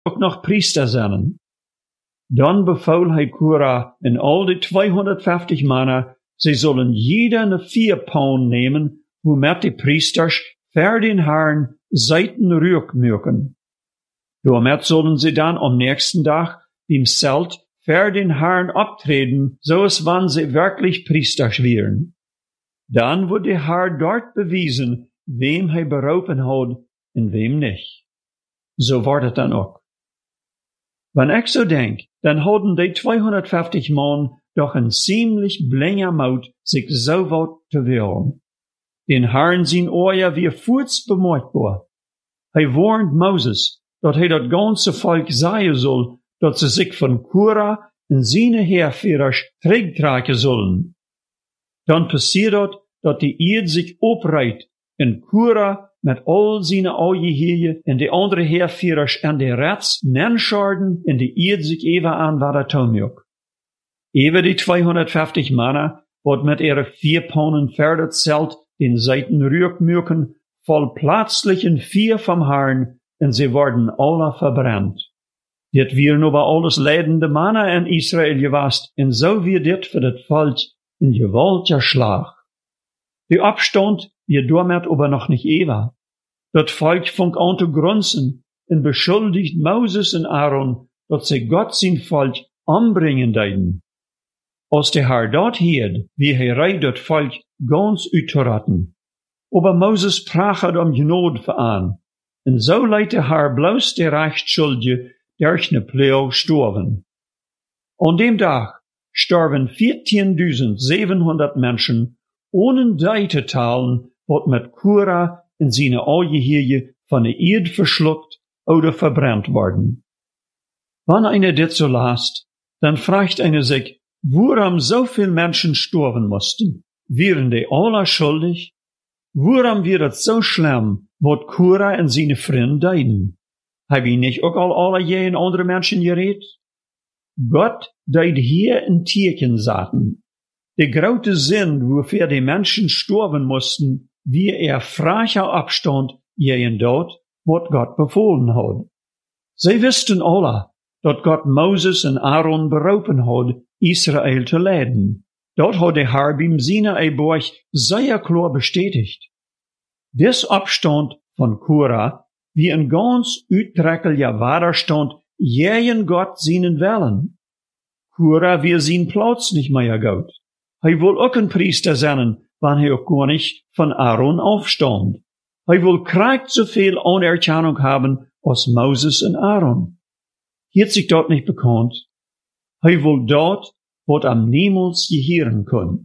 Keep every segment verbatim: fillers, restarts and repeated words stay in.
auch noch Priester sein. Dann befahl hij Korah in all die zweihundertfünfzig Männer, sie sollen jeder eine vier Pound nehmen, womit die Priesters für den Herrn Seitenrück mögen. Damit sollen sie dann am nächsten Tag im Zelt für den Herrn abtreten, so als wann sie wirklich Priesters wären. Dann wird der Herr dort bewiesen, wem er berufen hat und wem nicht. So wird es dann auch. Wenn ich so denk, dann haben die zweihundertfünfzig Mann doch ein ziemlich blinger Mut, sich so weit zu wehren. Den Herrn sein Ohr wie furz bemerkbar. Er warnt Moses, dass er das ganze Volk sagen soll, dass sie sich von Korah und seine Heerführer zurücktragen sollen. Dann passiert das, dass die Erde sich aufreiht und Korah mit all seinen Augenhöhe und die anderen Heerführer an die Rats nennscharden und die Erde sich even an war der Tomjuk. Eben die zweihundertfünfzig Männer, wat mit ihre vier Paunen Pferdezelt den Seitenrück mögen, voll plötzlich in vier vom Herrn und sie wurden alle verbrannt. Dit wären aber alles leidende Männer in Israel gewast und so wie dit für das Volk ein gewaltiger Schlag. Der Abstand wir damit aber noch nicht ewa. Das Volk fängt an zu grunzen und beschuldigt Moses und Aaron, dass sie Gott sein Volk anbringen deiden. Als der Herr dort hielt, wie er reit das Volk ganz uitzuratten. Aber Moses sprach um Gnade an, und so leidt der Herr bloß der Rechtsschuldige durch ne Plau storben. An dem Tag starben vierzehntausendsiebenhundert Menschen, ohne die zu teilen, wat mit Korah in seine Augenhöhe von der Erde verschluckt oder verbrannt worden. Wenn einer dit so lasst, dann fragt einer sich, woran so viel Menschen sterben mussten? Wären die alle schuldig? Woran wird es so schlimm, wat Korah und seine Freunde deiden? Hab ich nicht auch all alle jenen andere Menschen geredet? Gott deid hier in Tierchen saten. Der große Sinn, wofür die Menschen sterben mussten, wie er fracher Abstand jenen dort, wat Gott befohlen hat. Sie wussten alle, dass Gott Moses und Aaron berufen hat, Israel zu leiden. Dort hat der Herr beim Sinai-Berg sehr klar bestätigt. Des Abstand von Korah wie ein ganz uittrekkeliger Widerstand jeden Gott seinen Wellen. Korah wie sein Platz nicht mehr Gott. Er will auch ein Priester sein, wenn er auch gar nicht von Aaron aufstand. Er will kriegt so viel Anerkennung haben als Moses und Aaron. Hier hat sich dort nicht bekannt. Er will dort, wat am niemals gehören können.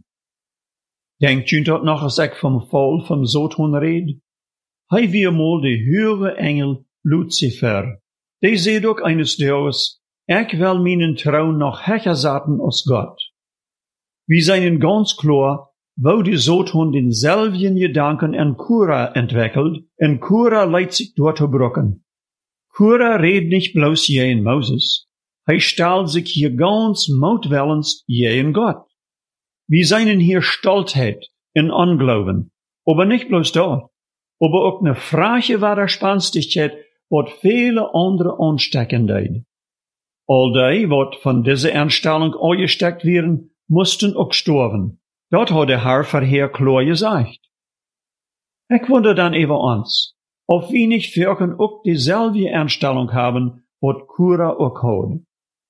Denkt ihr dort noch, als ich vom Fall vom Satan red? Er wie mal der höhere Engel Luzifer. Der seht auch eines Tages, ich will meinen Traum noch höher saten als Gott. Wir seien ganz klar, wo die Satan denselben Gedanken an Korah entwickelt, und Korah leidt sich dort zu brocken. Korah redet nicht bloß gegen Moses. Er stellt sich hier ganz mutwillens gegen Gott. Wir seien hier Stolzheit in Unglauben, aber nicht bloß dort, aber auch eine freche Widerspenstigkeit, wat viele andere anstecken deed. All die, wat von dieser Einstellung angesteckt werden, mussten auch sterben. Dort hat der Herr vorher klar gesagt. Ich wundere dann eben uns, ob wir nicht Völkern auch dieselbe Einstellung haben, wat Korah auch hat.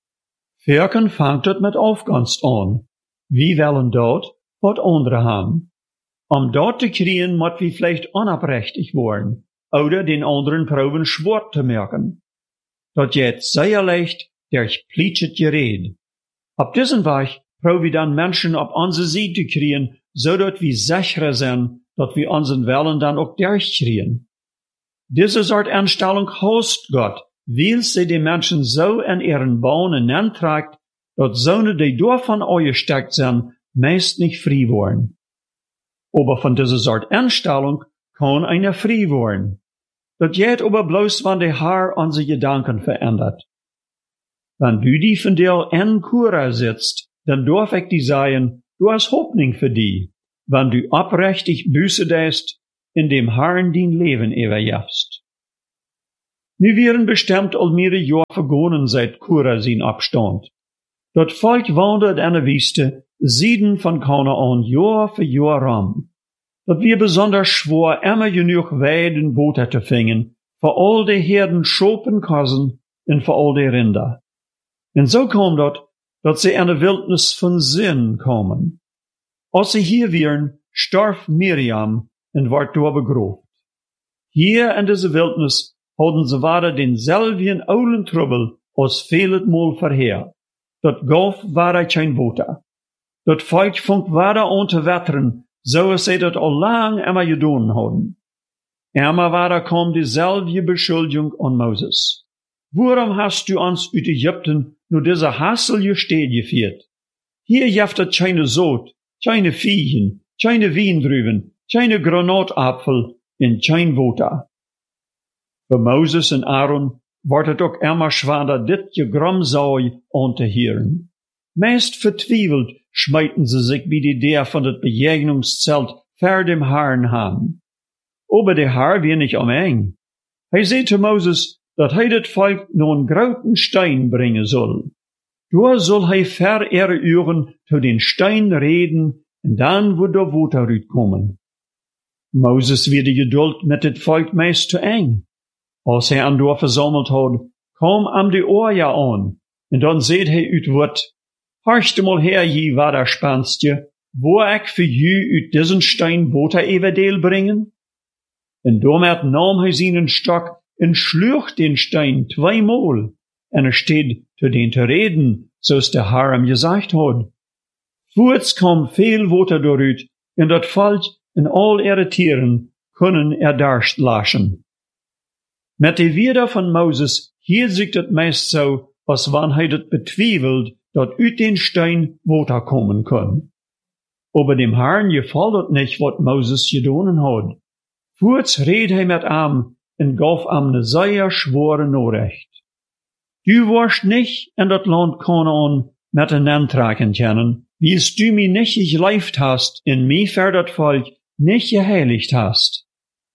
Völkern fangt dort mit Aufgunst an. Wir wollen dort, wat andere haben. Um dort zu kriegen, muss wir vielleicht unabrechtig worden, oder den anderen proben schwor zu merken. Dat jetzt sehr leicht durch plitschet Gered. Ab diesem Weg proben wir dann Menschen auf unsere Seite kriegen, so dass wir sicherer sind, dass wir unseren Willen dann auch durchkriegen. Diese Art Einstellung host Gott, weil sie die Menschen so in ihren Bahnen anträgt, dass so die davon angesteckt sind, meist nicht frei worden. Aber von dieser Art Einstellung kann einer frei werden. Das geht aber bloß, wenn der Herr unsere Gedanken verändert. Wenn du die von dir in Korah sitzt, dann darf ich dir sagen, du hast Hoffnung für die, wenn du abrechtig Büße deist, in dem Herrn dein Leben überjährst. Nu wären bestimmt al mehrere Jahre vergonnen seit Korah sein Abstand. Dat Volk wandert an der Wüste, Süden von Kanaan, Jahr für Jahr ran. Dat wir besonders schwor, immer genug Weiden Boter zu fingen, für all die Herden Schopenkassen und für all die Rinder. Und so kommt dat, dat sie an der Wildnis von Sinn kommen. Als sie hier wären, starb Miriam und ward dort begrabt. Hier in dieser Wildnis hadden sie weiter denselben oulen Trouble als vielet Mal vorher. Dat Golf war kein Boter. Dat Volk fängt weiter an zu wettern, so als sie dat al lang immer gedoen hadden. Immer weiter kam dieselbe Beschuldigung an Moses. Warum hast du uns uit Ägypten nur diese Hassel Städte geführt? Hier jaftet keine Sod, keine Viehen, keine Wiendrüben, keine Granatapfel und kein Boter. Für Moses und Aaron wordt het ook immer schwaarder dit Gegramsau an te hören. Meist vertwiebelt schmeiten sie sich wie die der von das Begegnungszelt vor dem Herrn han. Aber der Herr wir nicht am eng. Hij zei zu Moses, dat hij das Volk nur einen großen Stein bringen soll. Dort soll hij ver ihre Ohren zu den Stein reden, und dann wird der Water uitkommen. Moses wird die Geduld mit das Volk meist zu eng. Als hij aan door versammeld had, kwam am die Oorja an, en dan zeet hij uit wat, harchte mal her, je waderspanstje, wo ik für je uit diesen Stein Water everdeel bringen? En damit nam hij zijn stok en schluch den Stein zweimal, en er steht zu den te reden, zoals der Herr hem gesagt had. Voorts kwam veel Water doorut, en dat Volk en al ihre Tieren kunnen er darst laschen. Met de Wieder von Moses hielt sich das meist so, als wann hij das betwiebelt, dat uit den Stein Water kommen kann. Aber dem Herrn gefällt het nicht, wat Moses gedonen hat. Voorts red hij met am en gaf am ne sehr schwore Nachricht. Du warst nicht in dat Land Kanaan met een Antragen kennen, wie es du mi nicht geleeft hast, in mi ver dat Volk nicht geheiligt hast.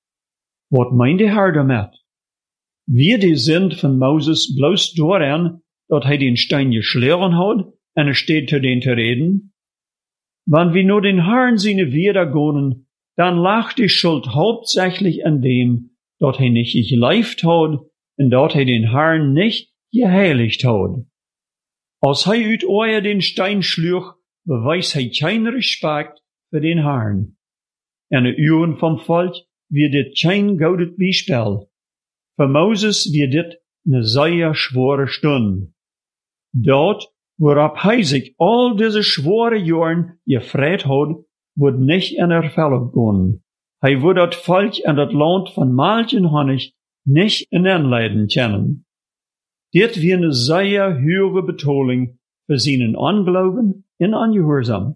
Wat meint der Herr damit? Wir die sind von Moses bloß daran, dat hij den Stein geschlagen hat, en er steht zu den te reden? Wann wir nur den Herrn seine Wieder gonen, dann lag die Schuld hauptsächlich an dem, dat hij nicht geleeft hat, en dat hij den Herrn nicht geheiligt hat. Als hij uit euer den Stein schluch, beweist hij kein Respekt für den Herrn. En de Uhren vom Volk wird dit kein goudet Beispiel. Für Moses wird dit ne sehr schwere Stunde. Dort, worauf hij sich all diese schwere Jahren gefreut hat, wird nicht in Erfüllung gehen. Hij wird dat Volk in dat Land von Milch und Honig nicht in Anleiden kennen. Dit wird eine sehr hohe Betonung für seinen Unglauben und Ungehorsam.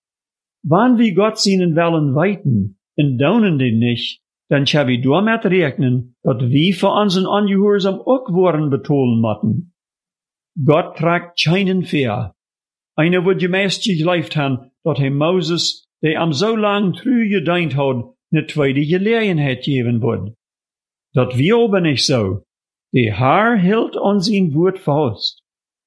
Wann wir Gott seinen Willen weiten und daunen den nicht, dann kann wir damit rechnen, dat wir für unseren Ungehorsam auch worden betonen müssen. Gott trägt keinen Fehr. Einer wird gemäß gelebt haben, dat hij Moses, der am so lang treu gedient hat, ne tweede Gelegenheit geben wird. Dat wir aber nicht so. Der Herr hält an sein Wort fest.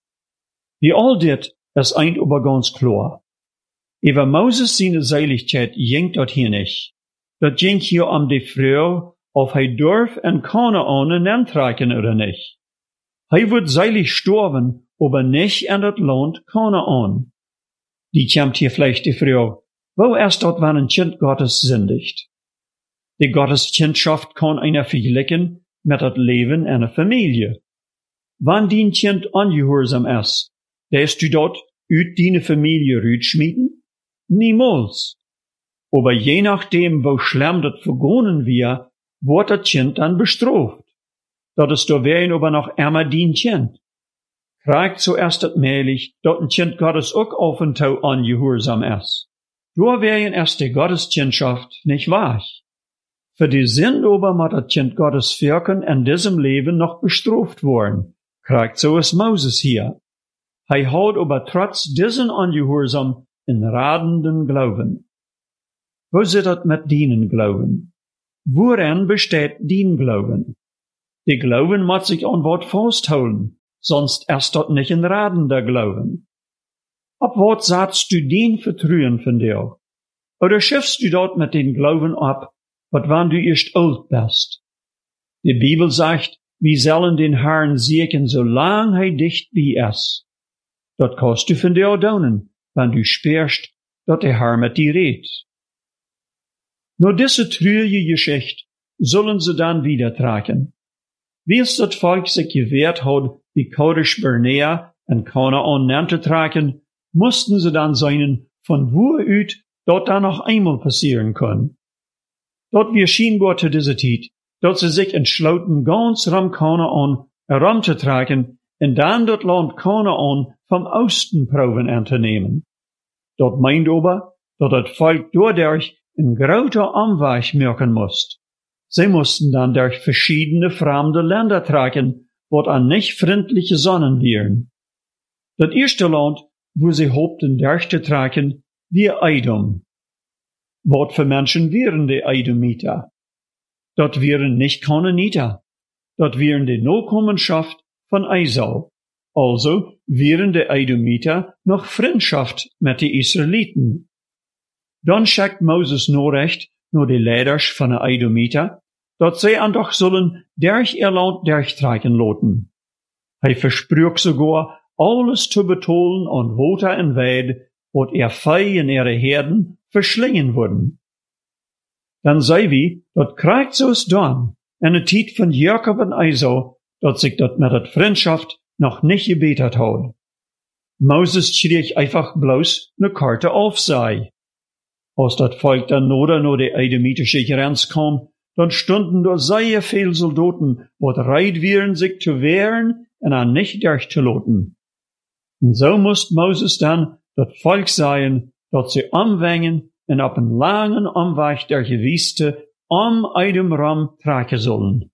Wie all dit ist ein aber ganz klar. Über Moses seine Seiligkeit jingt dat hier nicht. Dat jingt hier um die Frau, ob hij darf en Kanaan en antrekken oder nicht. Hij wird seilig sterben, aber nicht in dat Land Kanaan. Die kommt hier vielleicht die Frau, wo erst dort wann ein Kind Gottes sündigt. Die Gotteskindschaft kann einer vergleichen mit dat Leben einer Familie. Wann dein Kind ungehorsam ist, lässt du dort uit deine Familie rütschmieden? Niemals. Aber je nachdem, wo schlimm dat vergonnen wir, wird das Kind dann bestraft. Dat ist da wären aber noch immer dein Kind. Kriegt zuerst dat mählich, dat ein Kind Gottes auch auf und zu ungehorsam ist. Da wären erst die Gotteskindschaft nicht wahr. Für die Sinn aber muss das Kind Gottes wirken in diesem Leben noch bestraft worden. Kriegt so ist Moses hier. Hij hat aber trotz diesen Ungehorsam in radenden Glauben. Wo sieht das mit dienen Glauben? Woran besteht dien Glauben? Die Glauben muss sich an Wort festhalten, sonst erst dort nicht in Raden der Glauben. Ab wat sagst du den Vertrauen von dir? Oder schiffst du dort mit den Glauben ab, wat wann du erst alt bist? Die Bibel sagt, wir sollen den Herrn siegen, solange er dicht bei ist. Dort kannst du von dir daunen, wenn du spürst, dat der Herr mit dir redet. Nur diese traurige Geschichte sollen sie dann wieder tragen. Wie es das Volk sich gewehrt hat, wie Kadesh Barnea und Kanaan nannte tragen, mussten sie dann sein, von wo uit dort dann noch einmal passieren kann. Dort wir scheinbar zu dieser Zeit, dort sie sich entschlossen, ganz ram Kanaan heranzutragen und dann dort Land Kanaan vom Osten proben anzunehmen. Dort meint aber, dass das Volk dadurch ein großer Umweg merken muss. Sie mussten dann durch verschiedene fremde Länder tragen, wo an nicht freundliche Sonnen wären. Das erste Land, wo sie hofften durchzutragen, war Edom. Was für Menschen wären die Edomiter? Dort wären nicht Kanaaniter. Dort wären die Nachkommenschaft von Esau. Also wären die Edomiter noch Freundschaft mit den Israeliten. Dann schickt Moses Nachricht nur die Leiders von den Edomiter, dass sie an doch sollen durch ihr Land durchtragen lassen. Er versprach sogar, alles zu betonen an Water und Weid, wat er Fei in ihre Herden verschlingen würden. Dann sei wie, dat kriegt so es dann, eine Zeit von Jakob und Esau, dat sich dat mit der Freundschaft noch nicht gebetet hat. Moses schrieb einfach bloß ne Karte auf sei. Als dat Volk dann oder nur die edomitische Grenze kam, dann stunden da sehr viel Soldaten, wat reit wären, sich zu wehren und an nicht durchzulassen. Und so musste Moses dann dat Volk sein, dat sie umwängen und auf einen langen Umweg der Gewiste am Edom ram tragen sollen.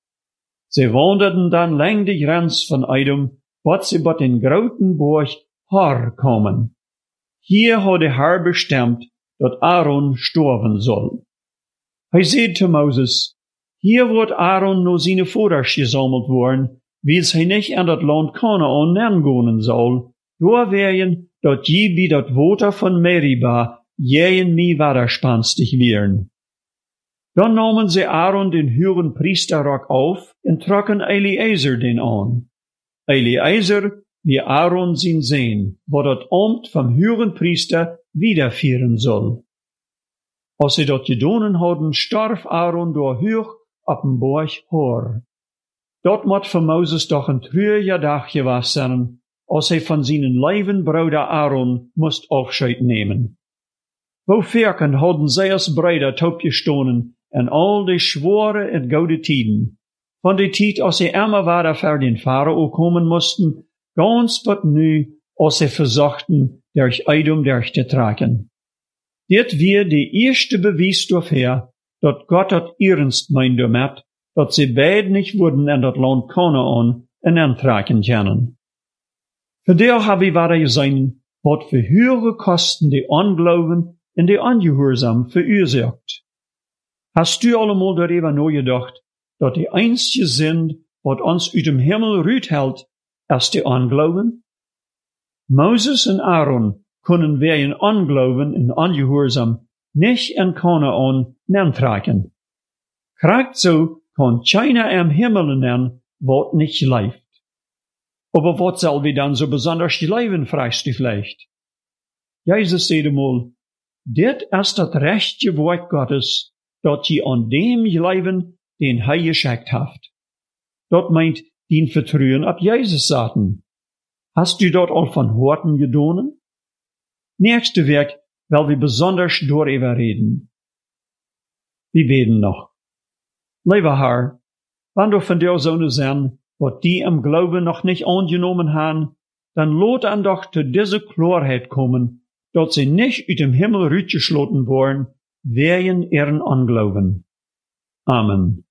Sie wanderten dann lang die Grenze von Edom, wat sie bei den großen Burg Har kommen. Hier hat der Herr bestimmt, dat Aaron sterben soll. Er sagt zu Moses, hier wird Aaron nur seine Vaters gesammelt worden, weil sie nicht an das Land Kanaan hergehen soll, da werden, dat je bei dat Water von Meriba jähen mi widerspenstig wären. Dann nahmen sie Aaron den höheren Priesterrock auf und trocken Eliezer den an. Eliezer, wie Aaron sein Sehn, wo dat Amt vom höheren Priester wiederführen soll. Als sie dort gedonen hadden, starf Aaron door hoch op den Berg Hor. Dort mot für Moses doch ein trüger Tag gewesen sein, als er von seinen leiben Bruder Aaron musst Abschied nehmen. Wo Ferken hadden sie als Brüder taub gestohlen en all die schwore und goude Tiden. Von der Tid, als sie immer weiter für den Pharao kommen mussten, ganz but nu, als sie versuchten, durch Edom durchzutragen. Dit wir die erste Beweis dafür, dat Gott hat ernst meint damit, dat sie beide nicht wurden in dat Land Kanaan en antragen können. Für der habe ich weiter gesehen, wat für höhere Kosten die Unglauben und die Ungehorsam verursacht. Hast du allemal darüber nachgedacht, dat die einzige sind, wat uns uit dem Himmel rüt hält, ist die Unglauben? Moses und Aaron können wegen Unglauben und Ungehorsam nicht in Kanaan nantragen. Kriegt so kann keiner am Himmel nennen, wat nicht leift. Aber wat soll wir dann so besonders leben, fragst du vielleicht? Jesus sagt einmal, dit ist das rechte Wort Gottes, dat je an dem leben, den er geschickt haft. Dat meint, den Vertrauen ab Jesus saten. Hast du dort all von Horten gedonen? Nächste Werk, weil wir besonders darüber reden. Wir beten noch. Lieber Herr, wenn du von der Sonne sein, wat die im Glauben noch nicht angenommen haben, dann lot an doch zu dieser Klarheit kommen, dass sie nicht uit dem Himmel rütgeschloten worden, wegen ihren Unglauben. Amen.